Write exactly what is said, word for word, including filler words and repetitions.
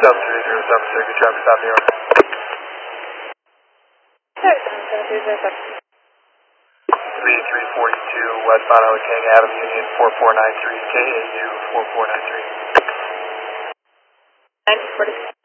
seven three zero seven six, good traffic stop New York. three three four two westbound King Avenue, Union four four nine three, K A U four four nine three. nine forty.